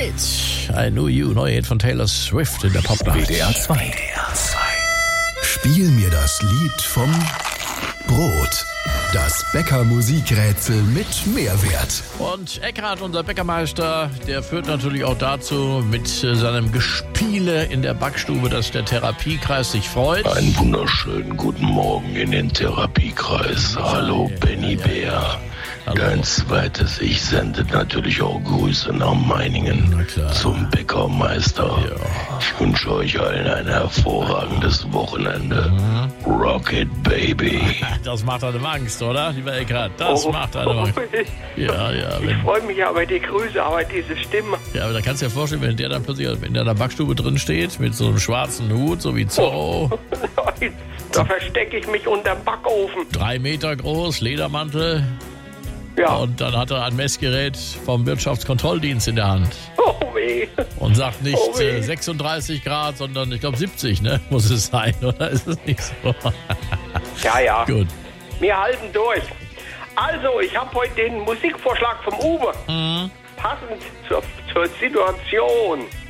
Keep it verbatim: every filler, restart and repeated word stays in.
Right. I Knew You, neue Hit von Taylor Swift in der Pop-Nacht. W D R zwei. Spiel mir das Lied vom Brot. Das Bäcker-Musikrätsel mit Mehrwert. Und Eckhard, unser Bäckermeister, der führt natürlich auch dazu mit seinem Gespiele in der Backstube, dass der Therapiekreis sich freut. Einen wunderschönen guten Morgen in den Therapiekreis. Hallo, Benny Bär. Hallo. Dein zweites Ich sendet natürlich auch Grüße nach Meiningen zum Bäckermeister. Ja. Ich wünsche euch allen ein hervorragendes Wochenende. Mhm. Rocket Baby. Das macht einem Angst, oder, lieber Eckhard? Das oh, macht einem Angst. Ja, ja. Ich freue mich aber die Grüße, aber diese Stimme. Ja, aber da kannst du dir vorstellen, wenn der dann plötzlich in deiner Backstube drin steht, mit so einem schwarzen Hut, so wie Zorro. Oh. Da verstecke ich mich unterm Backofen. Drei Meter groß, Ledermantel. Ja. Und dann hat er ein Messgerät vom Wirtschaftskontrolldienst in der Hand. Oh weh. Und sagt nicht Oh weh. äh, sechsunddreißig Grad, sondern ich glaube siebzig, ne? Muss es sein, oder ist es nicht so? Ja, ja. Gut. Wir halten durch. Also, ich habe heute den Musikvorschlag vom Uwe. Mhm. Passend zur, zur Situation.